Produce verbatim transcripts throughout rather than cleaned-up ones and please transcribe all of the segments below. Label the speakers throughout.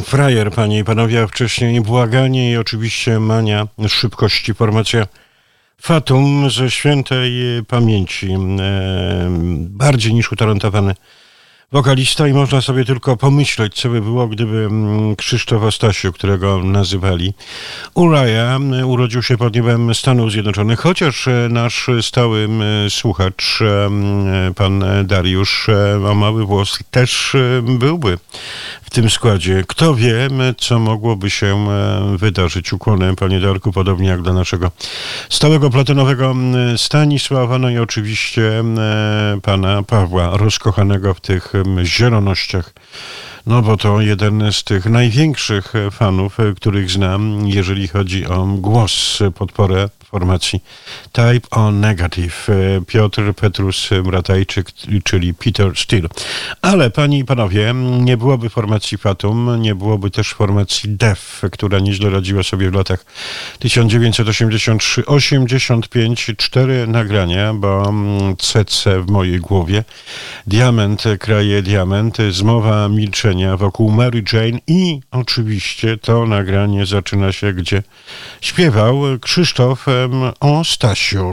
Speaker 1: Frajer, panie i panowie, a wcześniej błaganie i oczywiście mania szybkości. Formacja Fatum ze świętej pamięci. E, bardziej niż utalentowany wokalista i można sobie tylko pomyśleć, co by było, gdyby Krzysztof Ostasiuk, którego nazywali Uriah, urodził się pod niebem Stanów Zjednoczonych, chociaż nasz stały słuchacz, pan Dariusz, o mały włos, też byłby w tym składzie. Kto wie, co mogłoby się wydarzyć. Ukłony, panie Darku, podobnie jak dla naszego stałego platynowego Stanisława, no i oczywiście pana Pawła, rozkochanego w tych zielonościach, no bo to jeden z tych największych fanów, których znam, jeżeli chodzi o głos, podporę formacji Type O Negative. Piotr Petrus Ratajczyk, czyli Peter Steele. Ale panie i panowie, nie byłoby formacji Fatum, nie byłoby też formacji Def, która nieźle radziła sobie w latach tysiąc dziewięćset osiemdziesiąt trzy osiemdziesiąt pięć. Cztery nagrania, bo C C w mojej głowie, Diament kraje diament, Zmowa milczenia wokół Mary Jane i oczywiście to nagranie zaczyna się, gdzie śpiewał Krzysztof Ostasiuk.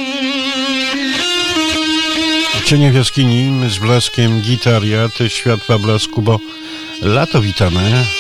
Speaker 1: Cienie w jaskini z blaskiem gitariat, światła blasku, bo lato witamy.